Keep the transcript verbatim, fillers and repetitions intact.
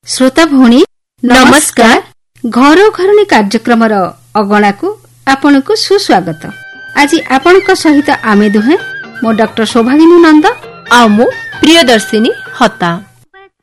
श्रोता भौणी नमस्कार। घर घरणी कार्यक्रम अगणा को आपण को सुस्वागत। आज आपण सहित आमे दुहे मो डॉक्टर शोभागिनी नंद आ मो प्रियदर्शिनी हता।